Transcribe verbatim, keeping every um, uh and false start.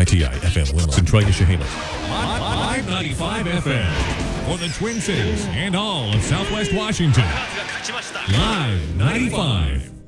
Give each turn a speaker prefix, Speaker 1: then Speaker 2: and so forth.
Speaker 1: I T I F M Wilmot, Centralia, Chehalis. five ninety-five F M for the Twin Cities and all of Southwest Washington. Live ninety-five.